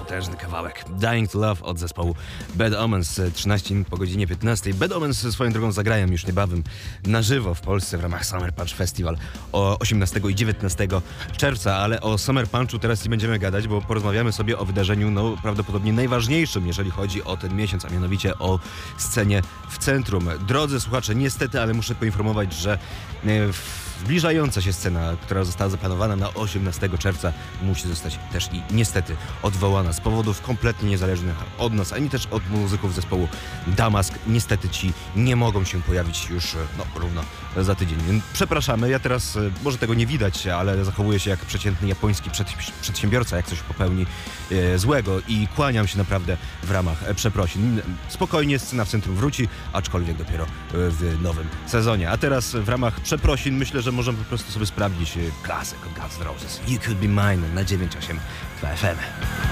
potężny kawałek. Dying to Love od zespołu Bad Omens, 13 minut po godzinie 15. Bad Omens swoją drogą zagrają już niebawem na żywo w Polsce w ramach Summer Punch Festival 18 i 19 czerwca, ale o Summer Punchu teraz nie będziemy gadać, bo porozmawiamy sobie o wydarzeniu prawdopodobnie najważniejszym, jeżeli chodzi o ten miesiąc, a mianowicie o scenie w centrum. Drodzy słuchacze, niestety, ale muszę poinformować, że zbliżająca się scena, która została zaplanowana na 18 czerwca, musi zostać też i niestety odwołana z powodów kompletnie niezależnych od nas, ani też od muzyków zespołu Damask. Niestety ci nie mogą się pojawić już równo za tydzień. Więc przepraszamy, ja teraz, może tego nie widać, ale zachowuję się jak przeciętny japoński przedsiębiorca, jak coś popełni złego i kłaniam się naprawdę w ramach przeprosin. Spokojnie, scena w centrum wróci, aczkolwiek dopiero w nowym sezonie. A teraz w ramach przeprosin myślę, że możemy po prostu sobie sprawdzić klasyk od Guns N' Roses. You Could Be Mine na 9.8 FM.